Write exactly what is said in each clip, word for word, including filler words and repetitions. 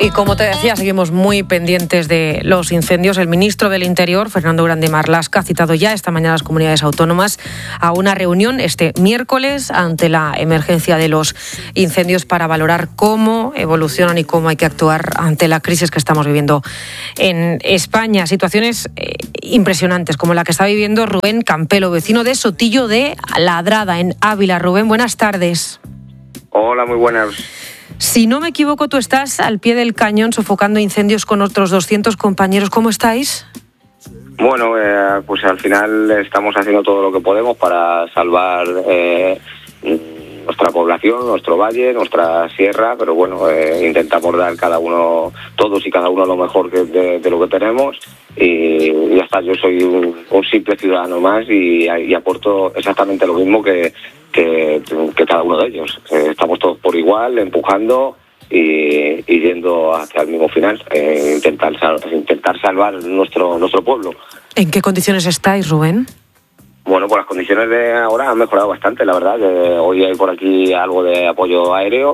Y como te decía, seguimos muy pendientes de los incendios. El ministro del Interior, Fernando Grande Marlaska, ha citado ya esta mañana a las comunidades autónomas a una reunión este miércoles ante la emergencia de los incendios para valorar cómo evolucionan y cómo hay que actuar ante la crisis que estamos viviendo en España. Situaciones eh, impresionantes como la que está viviendo Rubén Campelo, vecino de Sotillo de Ladrada, en Ávila. Rubén, buenas tardes. Hola, muy buenas. Si no me equivoco, tú estás al pie del cañón sofocando incendios con otros doscientos compañeros. ¿Cómo estáis? Bueno, eh, pues al final estamos haciendo todo lo que podemos para salvar eh, nuestra población, nuestro valle, nuestra sierra, pero bueno, eh, intentamos dar cada uno, todos y cada uno lo mejor que de, de lo que tenemos y ya está. Yo soy un, un simple ciudadano más y, y aporto exactamente lo mismo que Que, que cada uno de ellos. Eh, estamos todos por igual, empujando y, y yendo hacia el mismo final, eh, intentar, sal, intentar salvar nuestro nuestro pueblo. ¿En qué condiciones estáis, Rubén? Bueno, pues las condiciones de ahora han mejorado bastante, la verdad. Eh, hoy hay por aquí algo de apoyo aéreo,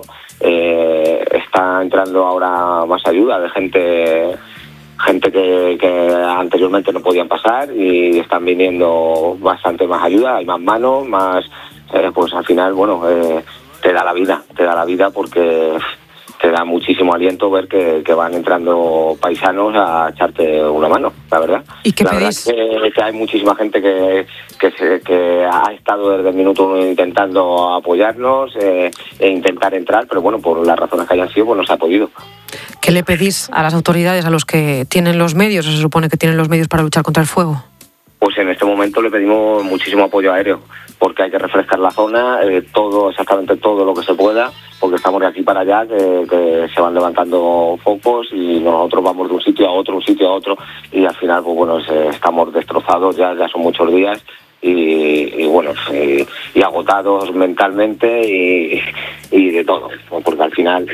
eh, está entrando ahora más ayuda de gente... gente que, que anteriormente no podían pasar y están viniendo bastante más ayuda, hay más manos, más... Eh, pues al final, bueno, eh, te da la vida, te da la vida porque te da muchísimo aliento ver que, que van entrando paisanos a echarte una mano, la verdad. ¿Y qué la pedís? verdad es que, que hay muchísima gente que que, se, que ha estado desde el minuto uno intentando apoyarnos eh, e intentar entrar, pero bueno, por las razones que hayan sido, pues no se ha podido. ¿Qué le pedís a las autoridades, a los que tienen los medios, o se supone que tienen los medios para luchar contra el fuego? Pues en este momento le pedimos muchísimo apoyo aéreo, porque hay que refrescar la zona, eh, todo, exactamente todo lo que se pueda, porque estamos de aquí para allá, que, que se van levantando focos y nosotros vamos de un sitio a otro, un sitio a otro, y al final, pues bueno, se, estamos destrozados, ya, ya son muchos días, y, y bueno, y, y agotados mentalmente y, y de todo, porque al final...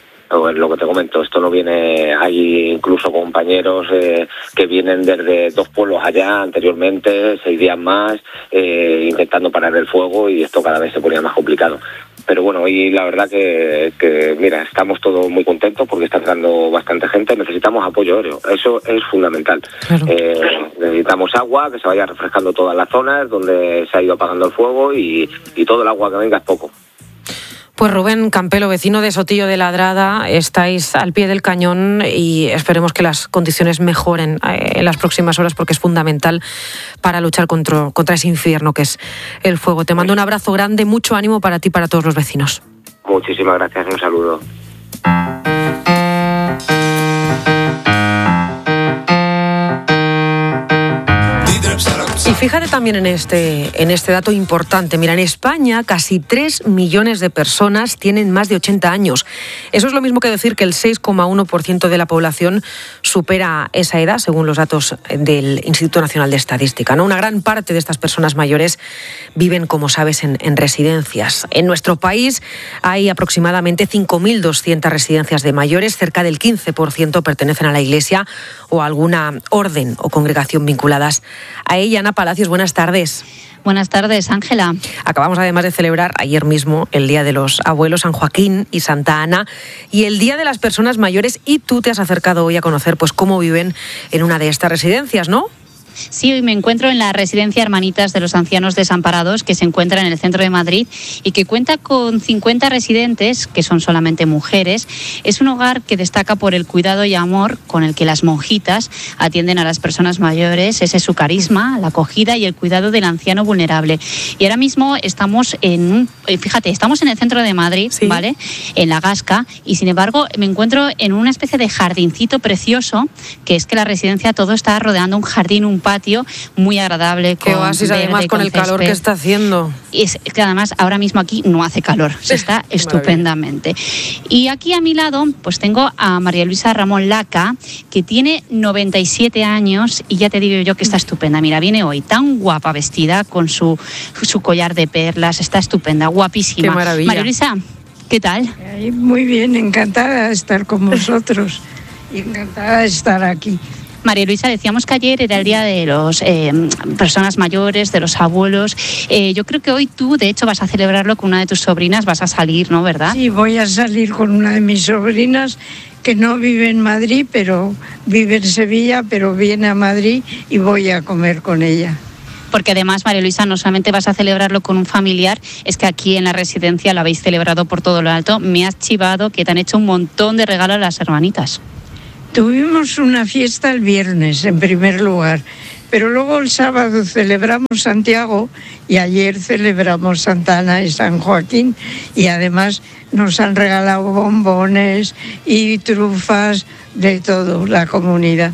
Lo que te comento, esto no viene, hay incluso compañeros eh, que vienen desde dos pueblos allá anteriormente, seis días más, eh, intentando parar el fuego y esto cada vez se ponía más complicado. Pero bueno, hoy la verdad que, que, mira, estamos todos muy contentos porque está entrando bastante gente, necesitamos apoyo aéreo, eso es fundamental. Claro. Eh, necesitamos agua, que se vaya refrescando todas las zonas donde se ha ido apagando el fuego y, y todo el agua que venga es poco. Pues Rubén Campelo, vecino de Sotillo de Ladrada, estáis al pie del cañón y esperemos que las condiciones mejoren en las próximas horas porque es fundamental para luchar contra, contra ese infierno que es el fuego. Te mando un abrazo grande, mucho ánimo para ti y para todos los vecinos. Muchísimas gracias, un saludo. Y fíjate también en este, en este dato importante. Mira, en España casi tres millones de personas tienen más de ochenta años. Eso es lo mismo que decir que el seis coma uno por ciento de la población supera esa edad, según los datos del Instituto Nacional de Estadística, ¿no? Una gran parte de estas personas mayores viven, como sabes, en, en residencias. En nuestro país hay aproximadamente cinco mil doscientas residencias de mayores. Cerca del quince por ciento pertenecen a la Iglesia o a alguna orden o congregación vinculadas a ella. Ana Palacios, buenas tardes. Buenas tardes, Ángela. Acabamos además de celebrar ayer mismo el Día de los Abuelos, San Joaquín y Santa Ana, y el Día de las Personas Mayores, y tú te has acercado hoy a conocer pues cómo viven en una de estas residencias, ¿no? Sí, hoy me encuentro en la residencia Hermanitas de los Ancianos Desamparados, que se encuentra en el centro de Madrid y que cuenta con cincuenta residentes, que son solamente mujeres. Es un hogar que destaca por el cuidado y amor con el que las monjitas atienden a las personas mayores. Ese es su carisma, la acogida y el cuidado del anciano vulnerable. Y ahora mismo estamos en un, fíjate, estamos en el centro de Madrid, ¿sí? ¿Vale? En La Gasca, y sin embargo me encuentro en una especie de jardincito precioso, que es que la residencia todo está rodeando un jardín, un patio muy agradable. Qué oasis, verde, además con, con el calor que está haciendo. Y es que además ahora mismo aquí no hace calor, se está estupendamente. Y aquí a mi lado pues tengo a María Luisa Ramón Laca, que tiene noventa y siete años y ya te digo yo que está estupenda. Mira, viene hoy tan guapa vestida con su, su collar de perlas, está estupenda, guapísima. Qué maravilla. María Luisa, ¿qué tal? Muy bien, encantada de estar con vosotros y encantada de estar aquí. María Luisa, decíamos que ayer era el día de las eh, personas mayores, de los abuelos. Eh, yo creo que hoy tú, de hecho, vas a celebrarlo con una de tus sobrinas, vas a salir, ¿no? ¿Verdad? Sí, voy a salir con una de mis sobrinas que no vive en Madrid, pero vive en Sevilla, pero viene a Madrid y voy a comer con ella. Porque además, María Luisa, no solamente vas a celebrarlo con un familiar, es que aquí en la residencia lo habéis celebrado por todo lo alto. Me has chivado que te han hecho un montón de regalos a las hermanitas. Tuvimos una fiesta el viernes, en primer lugar, pero luego el sábado celebramos Santiago y ayer celebramos Santa Ana y San Joaquín, y además nos han regalado bombones y trufas de todo, la comunidad.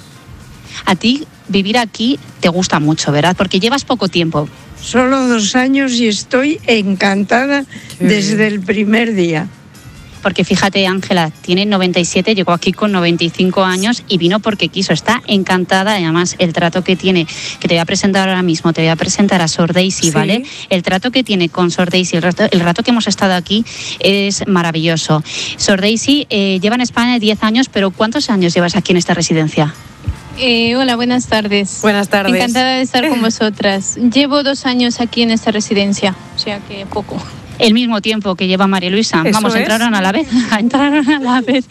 A ti vivir aquí te gusta mucho, ¿verdad? Porque llevas poco tiempo. Solo dos años y estoy encantada desde el primer día. Porque fíjate, Ángela, tiene noventa y siete, llegó aquí con noventa y cinco años y vino porque quiso. Está encantada, además el trato que tiene, que te voy a presentar ahora mismo, te voy a presentar a Sor Daisy, ¿sí? ¿Vale? El trato que tiene con Sor Daisy, el rato, el rato que hemos estado aquí es maravilloso. Sor Daisy eh, lleva en España diez años, pero ¿cuántos años llevas aquí en esta residencia? Eh, hola, buenas tardes. Buenas tardes. Encantada de estar con vosotras. Llevo dos años aquí en esta residencia, o sea que poco. El mismo tiempo que lleva María Luisa. Eso Vamos, es. entraron a la vez. entraron a la vez.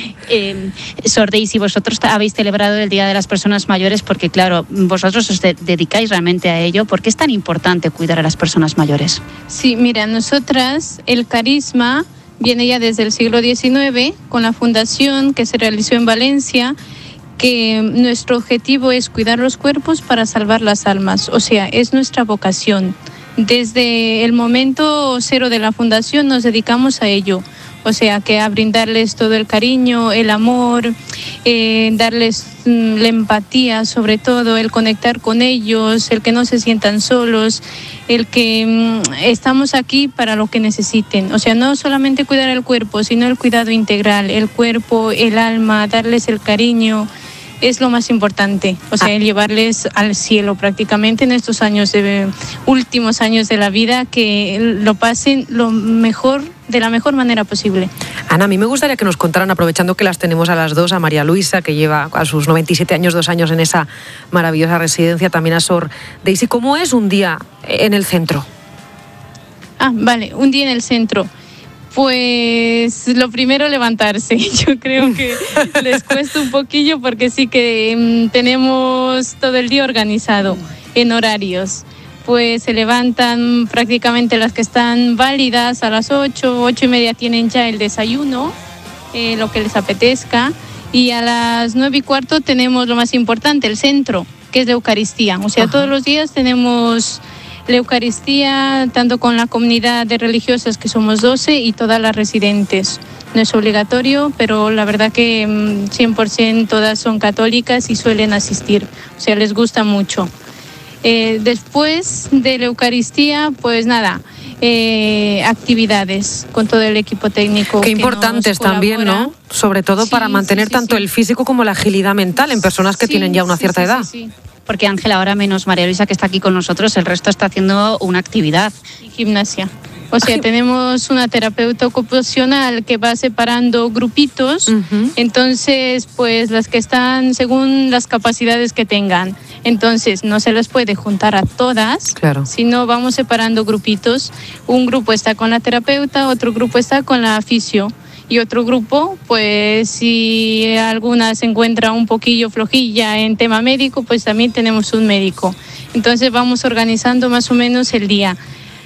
Eh, Sor Daisy, vosotros habéis celebrado el Día de las Personas Mayores porque, claro, vosotros os de- dedicáis realmente a ello. ¿Por qué es tan importante cuidar a las personas mayores? Sí, mira, nosotras, el carisma viene ya desde el siglo diecinueve con la fundación que se realizó en Valencia, que nuestro objetivo es cuidar los cuerpos para salvar las almas, o sea, es nuestra vocación. Desde el momento cero de la fundación nos dedicamos a ello, o sea, que a brindarles todo el cariño, el amor, eh, darles mm, la empatía, sobre todo, el conectar con ellos, el que no se sientan solos, el que mm, estamos aquí para lo que necesiten. O sea, no solamente cuidar el cuerpo, sino el cuidado integral, el cuerpo, el alma, darles el cariño. Es lo más importante, o sea, el llevarles al cielo prácticamente en estos años de, últimos años de la vida, que lo pasen lo mejor, de la mejor manera posible. Ana, a mí me gustaría que nos contaran, aprovechando que las tenemos a las dos, a María Luisa, que lleva a sus noventa y siete años, dos años en esa maravillosa residencia, también a Sor Daisy, ¿cómo es un día en el centro? Ah, vale, un día en el centro. Pues lo primero, levantarse. Yo creo que les cuesta un poquillo porque sí que mmm, tenemos todo el día organizado en horarios. Pues se levantan prácticamente las que están válidas a las ocho, ocho y media tienen ya el desayuno, eh, lo que les apetezca. Y a las nueve y cuarto tenemos lo más importante, el centro, que es la Eucaristía. O sea, Ajá. todos los días tenemos la Eucaristía, tanto con la comunidad de religiosas, que somos doce, y todas las residentes. No es obligatorio, pero la verdad que cien por ciento todas son católicas y suelen asistir. O sea, les gusta mucho. Eh, después de la Eucaristía, pues nada, eh, actividades con todo el equipo técnico. Qué importantes también, ¿no? Sobre todo sí, para mantener sí, sí, tanto sí. el físico como la agilidad mental en personas que sí, tienen ya una sí, cierta sí, edad. Sí, sí. Porque Ángela, ahora menos María Luisa, que está aquí con nosotros, el resto está haciendo una actividad. Y gimnasia. O sea, tenemos una terapeuta ocupacional que va separando grupitos, uh-huh. entonces, pues las que están según las capacidades que tengan. Entonces, no se les puede juntar a todas, claro. sino vamos separando grupitos. Un grupo está con la terapeuta, otro grupo está con la fisio. Y otro grupo, pues si alguna se encuentra un poquillo flojilla en tema médico, pues también tenemos un médico. Entonces vamos organizando más o menos el día.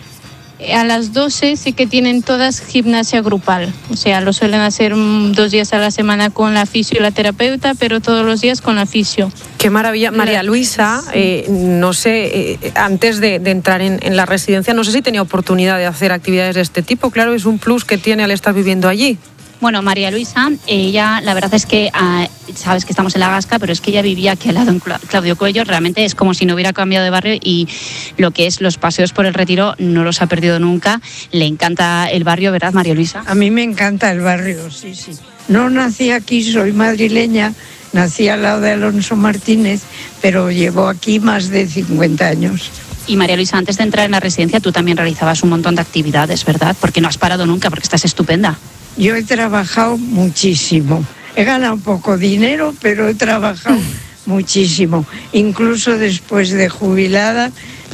A las doce sí que tienen todas gimnasia grupal, o sea, lo suelen hacer dos días a la semana con la fisio y la terapeuta, pero todos los días con la fisio. Qué maravilla. María Luisa, eh, no sé, eh, antes de, de entrar en, en la residencia, no sé si tenía oportunidad de hacer actividades de este tipo. Claro, es un plus que tiene al estar viviendo allí. Bueno, María Luisa, ella, la verdad es que, eh, sabes que estamos en La Gasca, pero es que ella vivía aquí al lado en Claudio Cuello, realmente es como si no hubiera cambiado de barrio, y lo que es los paseos por el Retiro no los ha perdido nunca. Le encanta el barrio, ¿verdad, María Luisa? A mí me encanta el barrio, sí, sí. No nací aquí, soy madrileña, nací al lado de Alonso Martínez, pero llevo aquí más de cincuenta años. Y María Luisa, antes de entrar en la residencia, tú también realizabas un montón de actividades, ¿verdad? Porque no has parado nunca, porque estás estupenda. Yo he trabajado muchísimo. He ganado poco dinero, pero he trabajado muchísimo. Incluso después de jubilada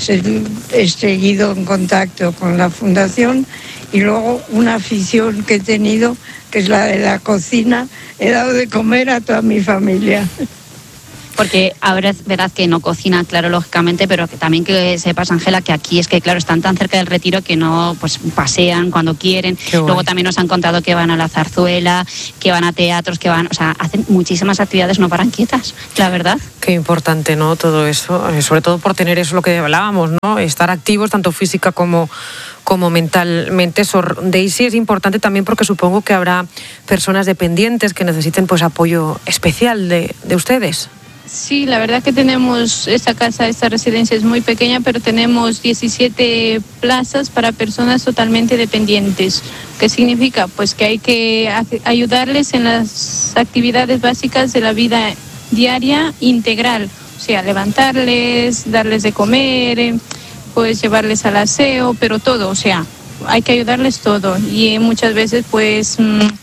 he seguido en contacto con la fundación, y luego una afición que he tenido, que es la de la cocina, he dado de comer a toda mi familia. Porque ahora es verdad que no cocina, claro, lógicamente, pero que también que sepas, Ángela, que aquí es que, claro, están tan cerca del Retiro que no, pues pasean cuando quieren. Luego también nos han contado que van a la Zarzuela, que van a teatros, que van, o sea, hacen muchísimas actividades, no paran quietas, la verdad. Qué importante, ¿no? Todo eso, sobre todo por tener eso lo que hablábamos, ¿no? Estar activos tanto física como como mentalmente. Sor Daisy, es importante también porque supongo que habrá personas dependientes que necesiten pues apoyo especial de, de ustedes. Sí, la verdad que tenemos esta casa, esta residencia es muy pequeña, pero tenemos diecisiete plazas para personas totalmente dependientes. ¿Qué significa? Pues que hay que ayudarles en las actividades básicas de la vida diaria integral. O sea, levantarles, darles de comer, pues llevarles al aseo, pero todo, o sea, hay que ayudarles todo. Y muchas veces pues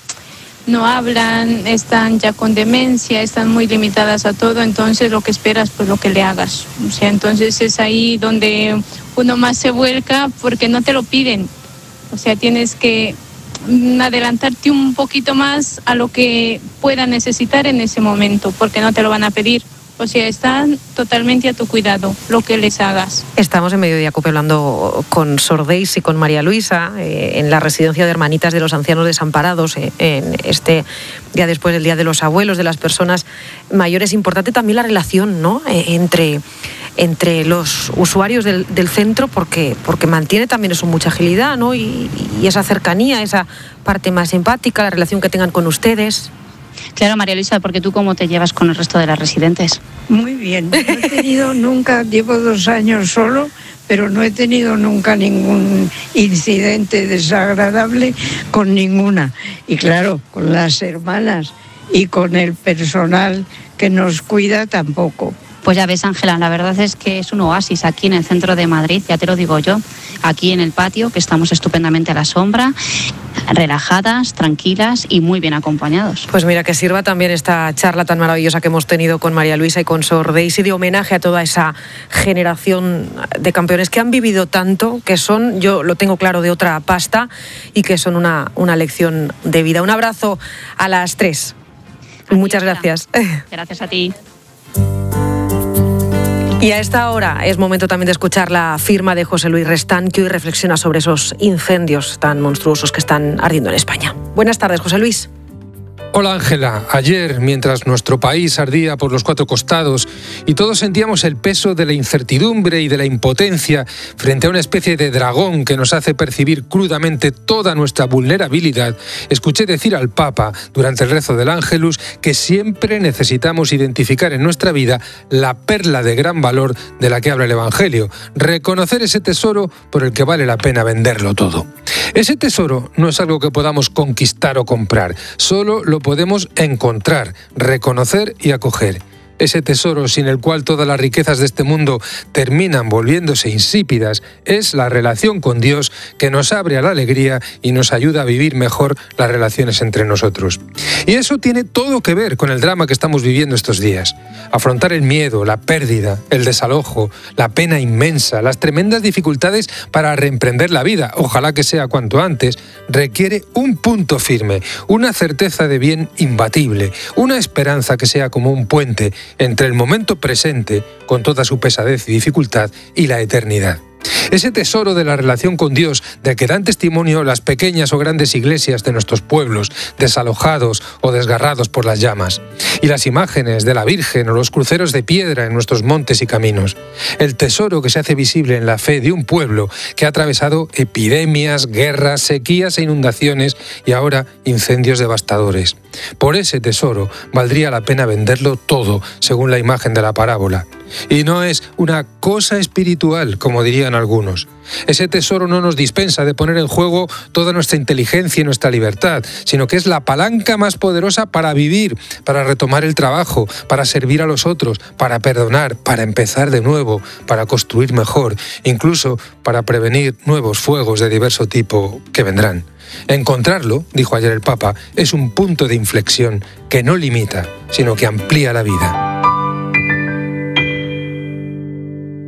no hablan, están ya con demencia, están muy limitadas a todo, entonces lo que esperas, pues lo que le hagas. O sea, entonces es ahí donde uno más se vuelca porque no te lo piden. O sea, tienes que adelantarte un poquito más a lo que puedan necesitar en ese momento, porque no te lo van a pedir. O sea, están totalmente a tu cuidado, lo que les hagas. Estamos en Mediodía Cope hablando con Sor Daisy y con María Luisa eh, en la residencia de Hermanitas de los Ancianos Desamparados, eh, en este día después del Día de los Abuelos, de las personas mayores. Importante también la relación, ¿no? Eh, entre, entre los usuarios del, del centro, porque, porque mantiene también eso mucha agilidad, ¿no? Y, y esa cercanía, esa parte más empática, la relación que tengan con ustedes. Claro, María Luisa, porque tú cómo te llevas con el resto de las residentes. Muy bien, no he tenido nunca, llevo dos años solo, pero no he tenido nunca ningún incidente desagradable con ninguna. Y claro, con las hermanas y con el personal que nos cuida tampoco. Pues ya ves, Ángela, la verdad es que es un oasis aquí en el centro de Madrid, ya te lo digo yo, aquí en el patio, que estamos estupendamente a la sombra, relajadas, tranquilas y muy bien acompañados. Pues mira, que sirva también esta charla tan maravillosa que hemos tenido con María Luisa y con Sor Daisy de homenaje a toda esa generación de campeones que han vivido tanto, que son, yo lo tengo claro, de otra pasta y que son una, una lección de vida. Un abrazo a las tres. A Muchas ti, gracias. Gracias a ti. Y a esta hora es momento también de escuchar la firma de José Luis Restán, que hoy reflexiona sobre esos incendios tan monstruosos que están ardiendo en España. Buenas tardes, José Luis. Hola Ángela, ayer mientras nuestro país ardía por los cuatro costados y todos sentíamos el peso de la incertidumbre y de la impotencia frente a una especie de dragón que nos hace percibir crudamente toda nuestra vulnerabilidad, escuché decir al Papa durante el rezo del Ángelus que siempre necesitamos identificar en nuestra vida la perla de gran valor de la que habla el Evangelio, reconocer ese tesoro por el que vale la pena venderlo todo. Ese tesoro no es algo que podamos conquistar o comprar, solo lo podemos encontrar, reconocer y acoger. Ese tesoro sin el cual todas las riquezas de este mundo terminan volviéndose insípidas es la relación con Dios que nos abre a la alegría y nos ayuda a vivir mejor las relaciones entre nosotros. Y eso tiene todo que ver con el drama que estamos viviendo estos días. Afrontar el miedo, la pérdida, el desalojo, la pena inmensa, las tremendas dificultades para reemprender la vida, ojalá que sea cuanto antes, requiere un punto firme, una certeza de bien imbatible, una esperanza que sea como un puente entre el momento presente, con toda su pesadez y dificultad, y la eternidad. Ese tesoro de la relación con Dios del que dan testimonio las pequeñas o grandes iglesias de nuestros pueblos, desalojados o desgarrados por las llamas. Y las imágenes de la Virgen o los cruceros de piedra en nuestros montes y caminos. El tesoro que se hace visible en la fe de un pueblo que ha atravesado epidemias, guerras, sequías e inundaciones y ahora incendios devastadores. Por ese tesoro valdría la pena venderlo todo, según la imagen de la parábola. Y no es una cosa espiritual, como dirían algunos. Ese tesoro no nos dispensa de poner en juego toda nuestra inteligencia y nuestra libertad, sino que es la palanca más poderosa para vivir, para retomar el trabajo, para servir a los otros, para perdonar, para empezar de nuevo, para construir mejor, incluso para prevenir nuevos fuegos de diverso tipo que vendrán. Encontrarlo, dijo ayer el Papa, es un punto de inflexión que no limita, sino que amplía la vida.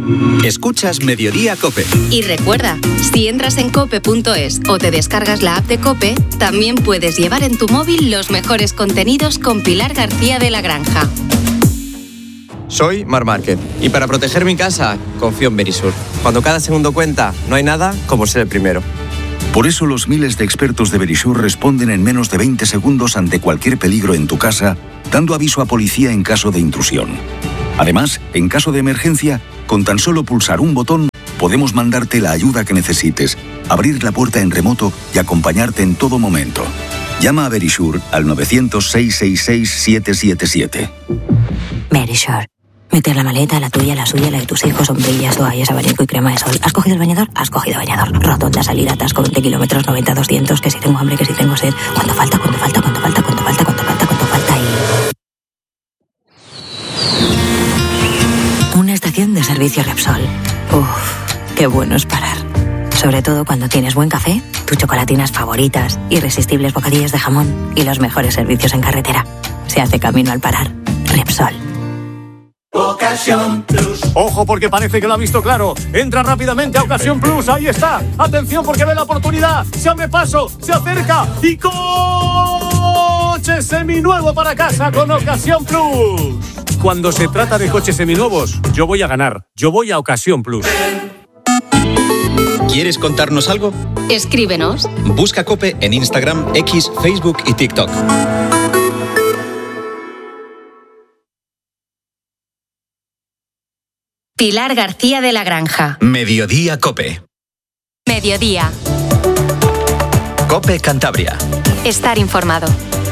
Escuchas Mediodía COPE. Y recuerda, si entras en cope punto es o te descargas la app de COPE, también puedes llevar en tu móvil los mejores contenidos con Pilar García de la Granja. Soy Mar Márquez y para proteger mi casa confío en Verisur. Cuando cada segundo cuenta, no hay nada como ser el primero. Por eso los miles de expertos de Verisur responden en menos de veinte segundos ante cualquier peligro en tu casa, dando aviso a policía en caso de intrusión. Además, en caso de emergencia, con tan solo pulsar un botón, podemos mandarte la ayuda que necesites, abrir la puerta en remoto y acompañarte en todo momento. Llama a Verisur al nueve cero cero, seis seis seis, siete siete siete. Verisur. Meter la maleta, la tuya, la suya, la de tus hijos, sombrillas, toallas, abanico y crema de sol. ¿Has cogido el bañador? Has cogido bañador. Rotonda, salida, atasco, veinte kilómetros, noventa, doscientos, que si tengo hambre, que si tengo sed. ¿Cuánto falta? ¿Cuánto falta? ¿Cuánto falta? ¿Cuánto falta? ¿Cuánto falta? ¿Cuánto falta? Y... una estación de servicio Repsol. Uff, qué bueno es parar. Sobre todo cuando tienes buen café, tus chocolatinas favoritas, irresistibles bocadillos de jamón y los mejores servicios en carretera. Se hace camino al parar. Repsol. Ocasión Plus. Ojo, porque parece que lo ha visto claro. Entra rápidamente a Ocasión Plus. Ahí está. Atención, porque ve la oportunidad. Se abre paso, se acerca y coche seminuevo para casa con Ocasión Plus. Cuando se trata de coches seminuevos, yo voy a ganar. Yo voy a Ocasión Plus. ¿Quieres contarnos algo? Escríbenos. Busca COPE en Instagram, X, Facebook y TikTok. Pilar García de la Granja. Mediodía COPE. Mediodía. COPE Cantabria. Estar informado.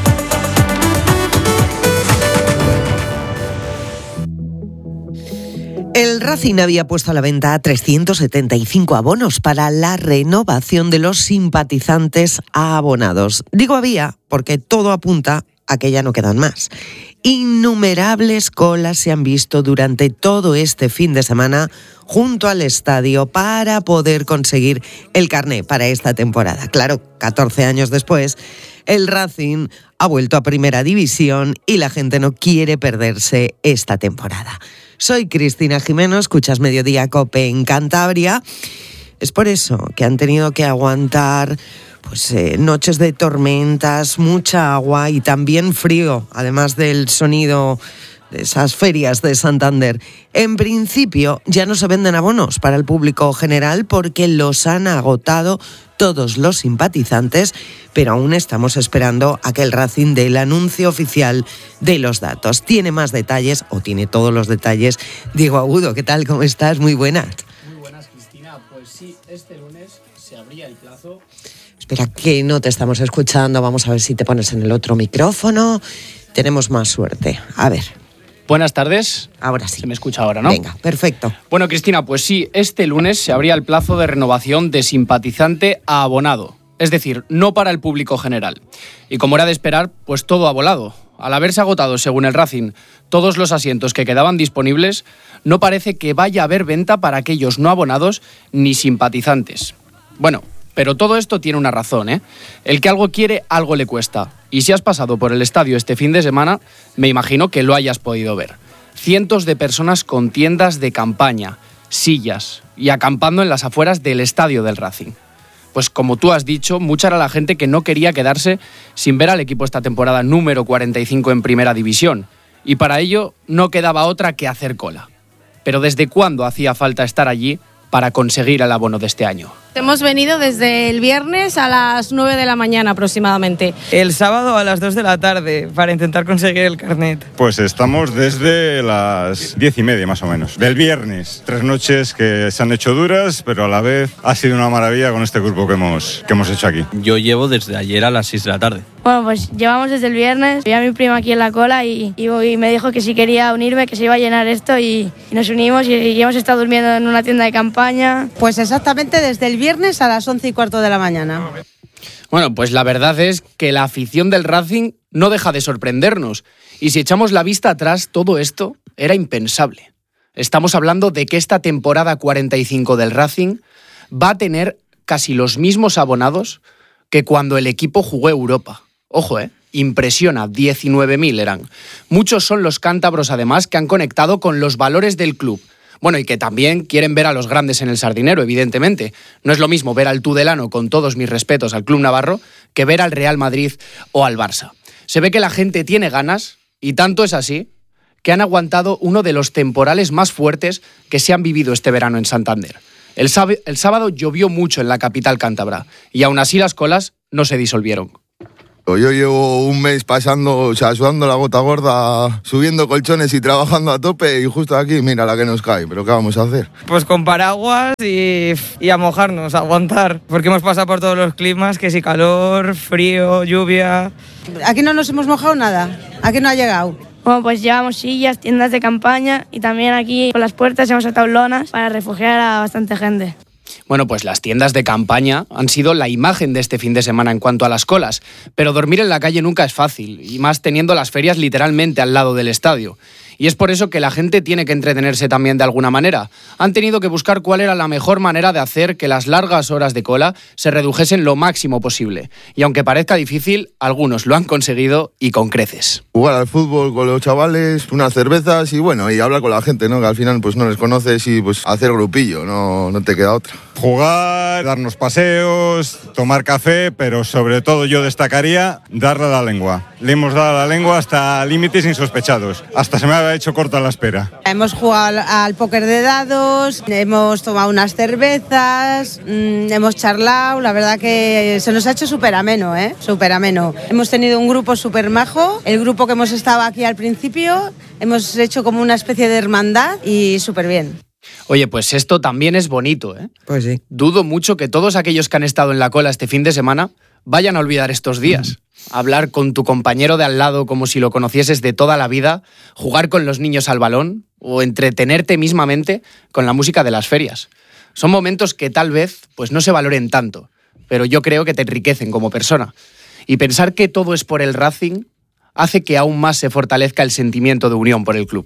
El Racing había puesto a la venta trescientos setenta y cinco abonos para la renovación de los simpatizantes a abonados. Digo había porque todo apunta a que ya no quedan más. Innumerables colas se han visto durante todo este fin de semana junto al estadio para poder conseguir el carné para esta temporada. Claro, catorce años después, el Racing ha vuelto a Primera División y la gente no quiere perderse esta temporada. Soy Cristina Jimeno, escuchas Mediodía COPE en Cantabria. Es por eso que han tenido que aguantar pues eh, noches de tormentas, mucha agua y también frío, además del sonido de esas ferias de Santander. En principio ya no se venden abonos para el público general porque los han agotado todos los simpatizantes, pero aún estamos esperando a que el Racing dé el anuncio oficial de los datos. Tiene más detalles, o tiene todos los detalles, Diego Agudo. ¿Qué tal? ¿Cómo estás? Muy buenas. Muy buenas, Cristina. Pues sí, este lunes se abría el plazo. Espera, que no te estamos escuchando. Vamos a ver si te pones en el otro micrófono. Tenemos más suerte. A ver. Buenas tardes. Ahora sí. Se me escucha ahora, ¿no? Venga, perfecto. Bueno, Cristina, pues sí, este lunes se abría el plazo de renovación de simpatizante a abonado. Es decir, no para el público general. Y como era de esperar, pues todo ha volado. Al haberse agotado, según el Racing, todos los asientos que quedaban disponibles, no parece que vaya a haber venta para aquellos no abonados ni simpatizantes. Bueno, pero todo esto tiene una razón, ¿eh? El que algo quiere, algo le cuesta. Y si has pasado por el estadio este fin de semana, me imagino que lo hayas podido ver. Cientos de personas con tiendas de campaña, sillas y acampando en las afueras del estadio del Racing. Pues como tú has dicho, mucha era la gente que no quería quedarse sin ver al equipo esta temporada número cuarenta y cinco en Primera División. Y para ello no quedaba otra que hacer cola. Pero ¿desde cuándo hacía falta estar allí para conseguir el abono de este año? Hemos venido desde el viernes a las nueve de la mañana aproximadamente. El sábado a las dos de la tarde para intentar conseguir el carnet. Pues estamos desde las diez y media más o menos, del viernes. Tres noches que se han hecho duras, pero a la vez ha sido una maravilla con este grupo que hemos, que hemos hecho aquí. Yo llevo desde ayer a las seis de la tarde. Bueno, pues llevamos desde el viernes. Vi a mi prima aquí en la cola y, y, y me dijo que si quería unirme, que se iba a llenar esto y, y nos unimos y, y hemos estado durmiendo en una tienda de campaña. Pues exactamente desde el viernes a las once y cuarto de la mañana. Bueno, pues la verdad es que la afición del Racing no deja de sorprendernos. Y si echamos la vista atrás, todo esto era impensable. Estamos hablando de que esta temporada cuarenta y cinco del Racing va a tener casi los mismos abonados que cuando el equipo jugó Europa. Ojo, ¿eh? Impresiona, diecinueve mil eran. Muchos son los cántabros, además, que han conectado con los valores del club, Bueno, y que también quieren ver a los grandes en el Sardinero, evidentemente. No es lo mismo ver al Tudelano, con todos mis respetos al club navarro, que ver al Real Madrid o al Barça. Se ve que la gente tiene ganas, y tanto es así, que han aguantado uno de los temporales más fuertes que se han vivido este verano en Santander. El, sáb- el sábado llovió mucho en la capital cántabra, y aún así las colas no se disolvieron. Yo llevo un mes pasando, o sea, sudando la gota gorda, subiendo colchones y trabajando a tope, y justo aquí, mira la que nos cae, pero ¿qué vamos a hacer? Pues con paraguas y, y a mojarnos, a aguantar, porque hemos pasado por todos los climas, que si calor, frío, lluvia... Aquí no nos hemos mojado nada, aquí no ha llegado. Bueno, pues llevamos sillas, tiendas de campaña y también aquí por las puertas hemos atado lonas para refugiar a bastante gente. Bueno, pues las tiendas de campaña han sido la imagen de este fin de semana en cuanto a las colas, pero dormir en la calle nunca es fácil, y más teniendo las ferias literalmente al lado del estadio. Y es por eso que la gente tiene que entretenerse también de alguna manera. Han tenido que buscar cuál era la mejor manera de hacer que las largas horas de cola se redujesen lo máximo posible. Y aunque parezca difícil, algunos lo han conseguido y con creces. Jugar al fútbol con los chavales, unas cervezas y bueno, y hablar con la gente, ¿no? Que al final pues no les conoces y pues hacer grupillo, no, no te queda otra. Jugar, darnos paseos, tomar café, pero sobre todo yo destacaría darle a la lengua. Le hemos dado a la lengua hasta límites insospechados. Hasta se me ha hecho corta la espera. Hemos jugado al, al póker de dados, hemos tomado unas cervezas, mmm, hemos charlado, la verdad que se nos ha hecho súper ameno, ¿eh? Súper ameno. Hemos tenido un grupo súper majo, el grupo que hemos estado aquí al principio, hemos hecho como una especie de hermandad y súper bien. Oye, pues esto también es bonito, ¿eh? Pues sí. Dudo mucho que todos aquellos que han estado en la cola este fin de semana vayan a olvidar estos días. Hablar con tu compañero de al lado como si lo conocieses de toda la vida, jugar con los niños al balón o entretenerte mismamente con la música de las ferias. Son momentos que tal vez pues no se valoren tanto, pero yo creo que te enriquecen como persona. Y pensar que todo es por el Racing hace que aún más se fortalezca el sentimiento de unión por el club.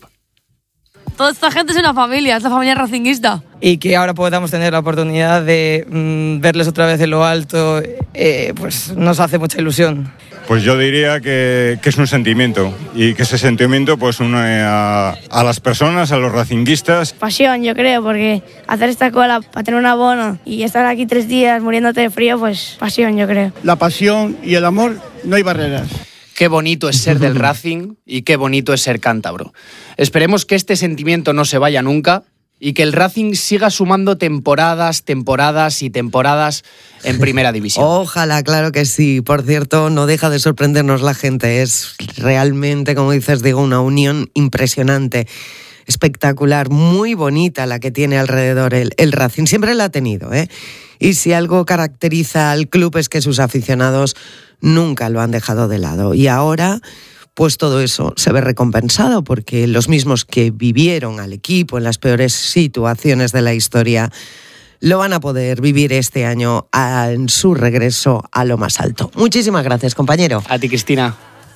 Toda esta gente es una familia, es la familia racinguista. Y que ahora podamos tener la oportunidad de mmm, verles otra vez en lo alto, eh, pues nos hace mucha ilusión. Pues yo diría que, que es un sentimiento y que ese sentimiento pues une a, a las personas, a los racinguistas. Pasión, yo creo, porque hacer esta cola para tener un abono y estar aquí tres días muriéndote de frío, pues pasión, yo creo. La pasión y el amor, no hay barreras. Qué bonito es ser del Racing y qué bonito es ser cántabro. Esperemos que este sentimiento no se vaya nunca y que el Racing siga sumando temporadas, temporadas y temporadas en Primera División. Ojalá, claro que sí. Por cierto, no deja de sorprendernos la gente. Es realmente, como dices, digo, una unión impresionante, espectacular, muy bonita la que tiene alrededor el, el Racing. Siempre la ha tenido, ¿eh? Y si algo caracteriza al club es que sus aficionados nunca lo han dejado de lado. Y ahora, pues todo eso se ve recompensado porque los mismos que vivieron al equipo en las peores situaciones de la historia lo van a poder vivir este año en su regreso a lo más alto. Muchísimas gracias, compañero. A ti, Cristina.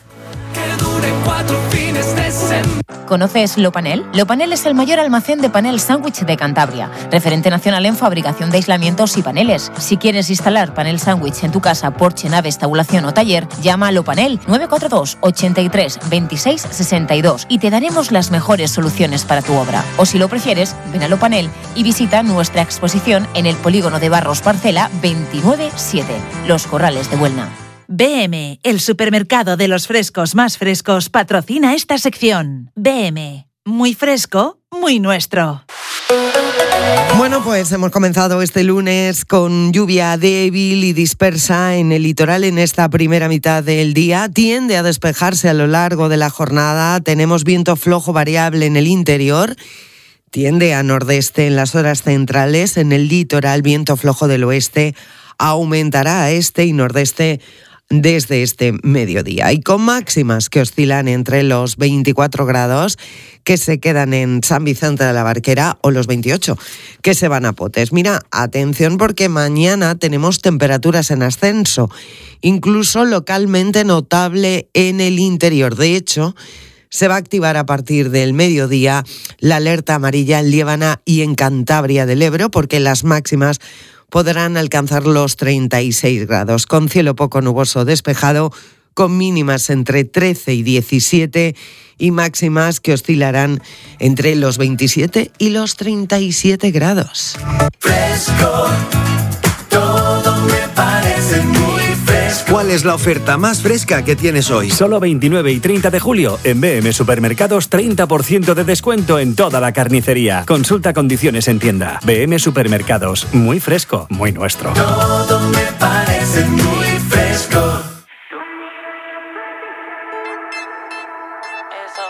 ¿Conoces Lopanel? Lopanel es el mayor almacén de panel sándwich de Cantabria, referente nacional en fabricación de aislamientos y paneles. Si quieres instalar panel sándwich en tu casa, porche, nave, estabulación o taller, llama a Lopanel nueve cuatro dos, ochenta y tres, veintiséis, sesenta y dos y te daremos las mejores soluciones para tu obra. O si lo prefieres, ven a Lopanel y visita nuestra exposición en el polígono de Barros Parcela veintinueve siete, Los Corrales de Buelna. B M, el supermercado de los frescos más frescos, patrocina esta sección. B M, muy fresco, muy nuestro. Bueno, pues hemos comenzado este lunes con lluvia débil y dispersa en el litoral en esta primera mitad del día. Tiende a despejarse a lo largo de la jornada. Tenemos viento flojo variable en el interior. Tiende a nordeste en las horas centrales. En el litoral, viento flojo del oeste aumentará a este y nordeste desde este mediodía. Y con máximas que oscilan entre los veinticuatro grados que se quedan en San Vicente de la Barquera o los veintiocho que se van a Potes. Mira, atención porque mañana tenemos temperaturas en ascenso, incluso localmente notable en el interior. De hecho, se va a activar a partir del mediodía la alerta amarilla en Liébana y en Cantabria del Ebro porque las máximas podrán alcanzar los treinta y seis grados, con cielo poco nuboso despejado, con mínimas entre trece y diecisiete y máximas que oscilarán entre los veintisiete y los treinta y siete grados. Fresco, todo me parece muy fresco. ¿Cuál es la oferta más fresca que tienes hoy? Solo veintinueve y treinta de julio en B M Supermercados, treinta por ciento de descuento en toda la carnicería. Consulta condiciones en tienda. B M Supermercados, muy fresco, muy nuestro. Todo me parece muy fresco.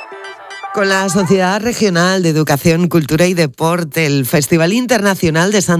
Con la Sociedad Regional de Educación, Cultura y Deporte, el Festival Internacional de Santa